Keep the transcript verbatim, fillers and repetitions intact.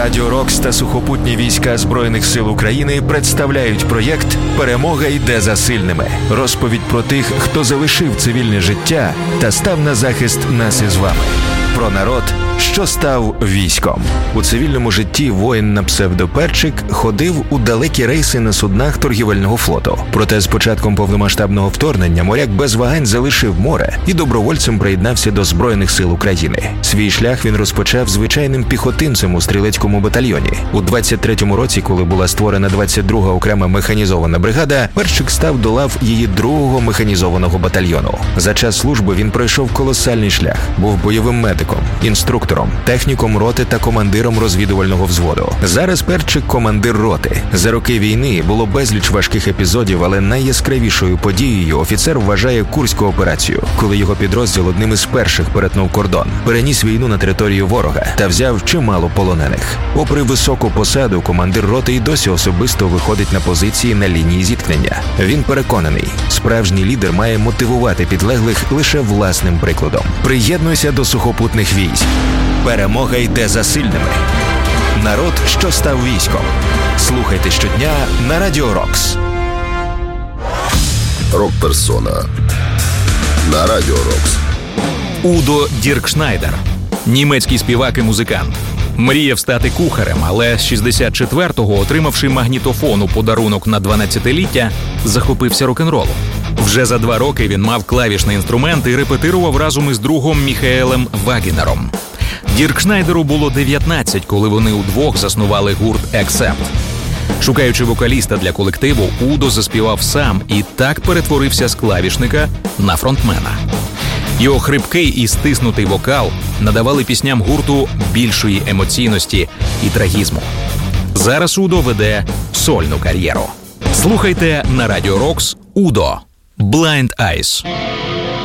Радіо Рокс та сухопутні війська Збройних сил України представляють проєкт «Перемога йде за сильними». Розповідь про тих, хто залишив цивільне життя та став на захист нас із вами. Про народ, що став військом. У цивільному житті воїн на псевдо Перчик ходив у далекі рейси на суднах торгівельного флоту. Проте з початком повномасштабного вторгнення моряк без вагань залишив море і добровольцем приєднався до Збройних сил України. Свій шлях він розпочав звичайним піхотинцем у стрілецькому батальйоні. У двадцять третьому році, коли була створена двадцять друга окрема механізована бригада, Перчик став до лав її другого механізованого батальйону. За час служби він пройшов колосальний шлях. Був бойовим медиком, інструктором, техніком роти та командиром розвідувального взводу. Зараз Перчик – командир роти. За роки війни було безліч важких епізодів, але найяскравішою подією офіцер вважає Курську операцію, коли його підрозділ одним із перших перетнув кордон, переніс війну на територію ворога та взяв чимало полонених. Попри високу посаду, командир роти й досі особисто виходить на позиції на лінії зіткнення. Він переконаний, справжній лідер має мотивувати підлеглих лише власним прикладом. Приєднуйся до сухопутних військ. Перемога йде за сильними. Народ, що став військом. Слухайте щодня на Радіо Рокс. Рок-персона на Радіо Рокс. Удо Діркшнайдер. Німецький співак і музикант. Мріяв стати кухарем, але з шістдесят четвертого, отримавши магнітофон у подарунок на дванадцятиліття, захопився рок-н-ролом. Вже за два роки він мав клавішний інструмент і репетирував разом із другом Міхаелем Вагінером. Діркшнайдеру було дев'ятнадцять, коли вони удвох заснували гурт «Ексепт». Шукаючи вокаліста для колективу, Удо заспівав сам і так перетворився з клавішника на фронтмена. Його хрипкий і стиснутий вокал надавали пісням гурту більшої емоційності і трагізму. Зараз Удо веде сольну кар'єру. Слухайте на Радіо Рокс Удо «Blind Eyes».